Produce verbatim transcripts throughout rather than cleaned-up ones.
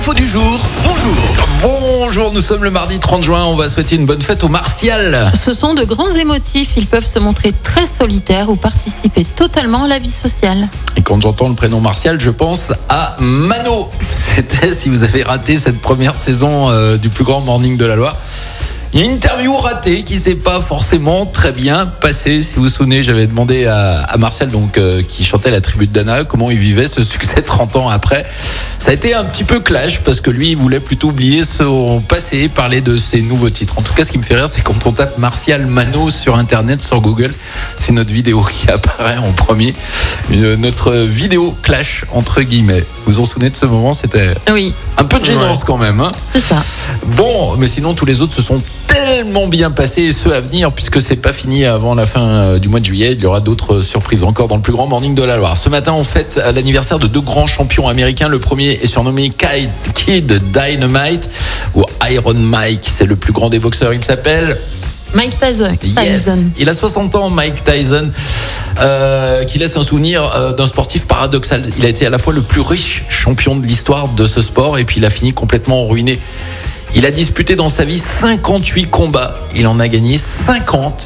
Info du jour, bonjour. Bonjour, nous sommes le mardi trente juin, on va souhaiter une bonne fête aux Martial. Ce sont de grands émotifs, ils peuvent se montrer très solitaires ou participer totalement à la vie sociale. Et quand j'entends le prénom Martial, je pense à Mano. C'était, si vous avez raté cette première saison euh, du plus grand morning de la Loire, une interview ratée qui s'est pas forcément très bien passée. Si vous vous souvenez, j'avais demandé à, à Martial, donc, euh, qui chantait la tribu de Dana, comment il vivait ce succès trente ans après. Ça a été un petit peu clash parce que lui, il voulait plutôt oublier son passé, parler de ses nouveaux titres. En tout cas, ce qui me fait rire, c'est quand on tape Martial Mano sur Internet, sur Google, c'est notre vidéo qui apparaît en premier. Une, notre vidéo clash, entre guillemets. Vous vous en souvenez de ce moment? C'était Oui. un peu de gênance Ouais. quand même. Hein. C'est ça. Bon, mais sinon, tous les autres se sont tellement bien passés, et ceux à venir, puisque c'est pas fini avant la fin du mois de juillet. Il y aura d'autres surprises encore dans le plus grand morning de la Loire. Ce matin, on fête l'anniversaire de deux grands champions américains. Le premier est surnommé Kid Dynamite ou Iron Mike. C'est le plus grand des boxeurs. Il s'appelle Mike Tyson. Yes. Il a soixante ans, Mike Tyson, euh, qui laisse un souvenir euh, d'un sportif paradoxal. Il a été à la fois le plus riche champion de l'histoire de ce sport, et puis il a fini complètement ruiné. Il a disputé dans sa vie cinquante-huit combats. Il en a gagné cinquante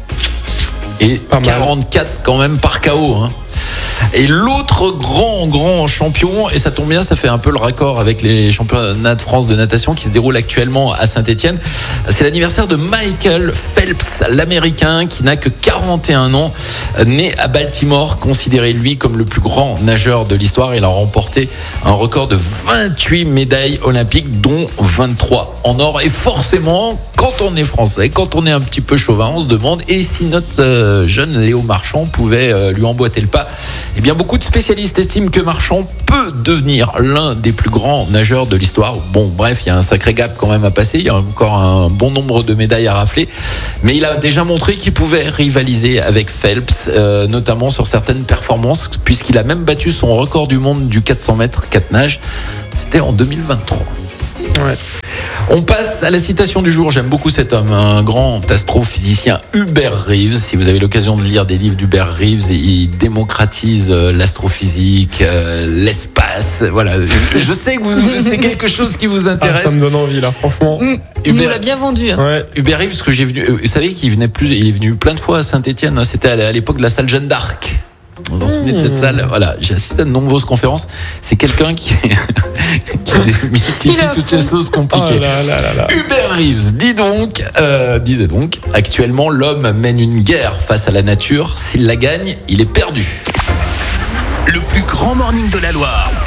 et quarante-quatre quand même par K O. Hein. Et l'autre grand, grand champion, et ça tombe bien, ça fait un peu le raccord avec les championnats de France de natation qui se déroulent actuellement à Saint-Étienne. C'est l'anniversaire de Michael Phelps, l'Américain, qui n'a que quarante et un ans, né à Baltimore, considéré lui comme le plus grand nageur de l'histoire. Il a remporté un record de vingt-huit médailles olympiques, dont vingt-trois en or. Et forcément, quand on est français, quand on est un petit peu chauvin, on se demande, et si notre euh, jeune Léo Marchand pouvait euh, lui emboîter le pas? Eh bien, beaucoup de spécialistes estiment que Marchand peut devenir l'un des plus grands nageurs de l'histoire. Bon, bref, il y a un sacré gap quand même à passer. Il y a encore un bon nombre de médailles à rafler. Mais il a déjà montré qu'il pouvait rivaliser avec Phelps, euh, notamment sur certaines performances, puisqu'il a même battu son record du monde du quatre cents mètres quatre nages. C'était en deux mille vingt-trois. Ouais. On passe à la citation du jour. J'aime beaucoup cet homme, un grand astrophysicien, Hubert Reeves. Si vous avez l'occasion de lire des livres d'Hubert Reeves, il démocratise l'astrophysique, l'espace. Voilà. Je sais que vous, c'est quelque chose qui vous intéresse. Ah, ça me donne envie là, franchement. Mmh. Il Hubert... nous l'a bien vendu. Hein. Ouais. Hubert Reeves, que j'ai venu. Vous savez qu'il venait plus. Il est venu plein de fois à Saint-Étienne. C'était à l'époque de la salle Jeanne d'Arc. Vous vous en souvenez de cette salle? Voilà, j'ai assisté à de nombreuses conférences. C'est quelqu'un qui, qui démystifie toutes ces choses compliquées. Oh là là là là. Hubert Reeves dit donc, euh, disait donc, actuellement l'homme mène une guerre face à la nature. S'il la gagne, il est perdu. Le plus grand morning de la Loire.